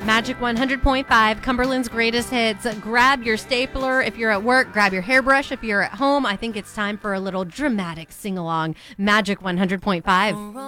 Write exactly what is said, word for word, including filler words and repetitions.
Magic one hundred point five, Cumberland's greatest hits. Grab your stapler if you're at work. Grab your hairbrush if you're at home. I think it's time for a little dramatic sing-along. Magic one hundred point five.